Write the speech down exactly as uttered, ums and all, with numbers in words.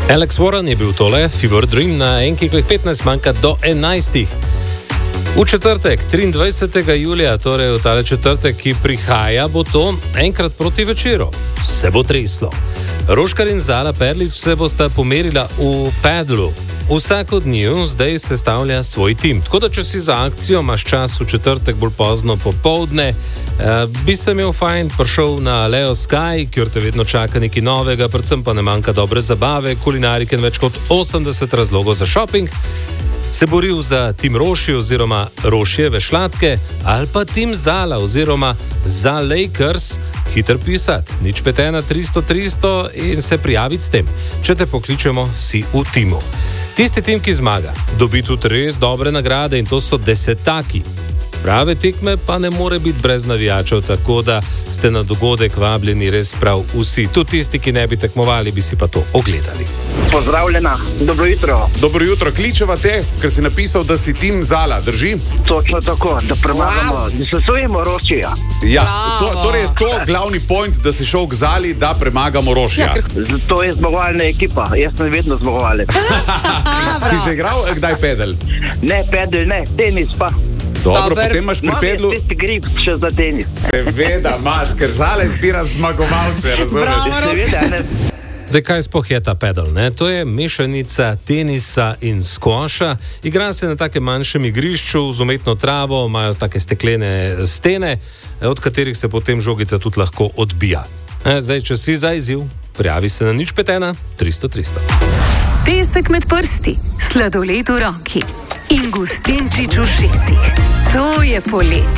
Alex Warren je bil tole, Fever Dream na enkih petnajst manjka do enajstih. V četrtek, triindvajsetega julija, torej v tale četrtek, ki prihaja, bo to enkrat proti večeru. Se bo treslo. Roškar in Zala Perlič se bosta pomerila v pedlu. Vsak od njiju zdaj sestavlja svoj tim. Tako da, če si za akcijo imaš čas v četrtek bolj pozno popoldne, eh, bi se imel fajn prišel na Leo Sky, kjer te vedno čaka nekaj novega, predvsem pa ne manjka dobre zabave, kulinarike in več kot osemdeset razlogov za šoping. Se boril za tim Roši oziroma Rošjeve šlatke ali pa tim Zala oziroma za Lakers, hiter pisati, nič pet ena tristo tristo in se prijaviti s tem. Če te pokličemo, si v timu. Tisti tim, ki zmaga, dobi tudi res dobre nagrade in to so desetaki. Prave tekme pa ne more biti brez navijačev, tako da ste na dogodek vabljeni res prav vsi. Tudi tisti, ki ne bi tekmovali, bi si pa to ogledali. Pozdravljena, dobro jutro. Dobro jutro, kličeva te, ker si napisal, da si tim Zala, drži? Točno tako, da premagamo, wow. Da se sujemo Rošija. Ja, to, torej je to glavni point, da si šel k Zali, da premagamo Rošija. Ja, to je zmagovalna ekipa, jaz sem vedno zmagovalec. Si že igral kdaj pedel? Ne, pedel ne, tenis pa. Dobro, potem imaš pri pedlu... Imam tisti grip še za tenis. Seveda imaš, ker Zala izbira zmagovalce, razumeš? Seveda, ne. Zdaj, kaj sploh je ta pedal? Ne? To je mešanica tenisa in skvoša. Igra se na takem manjšem igrišču z umetno travo, imajo take steklene stene, od katerih se potem žogica tudi lahko odbija. Zdaj, če si za izziv, prijavi se na nič pet ena tristo tristo. Pesek med prsti, sladoled v roki in gostinčič v šesih. To je poletje.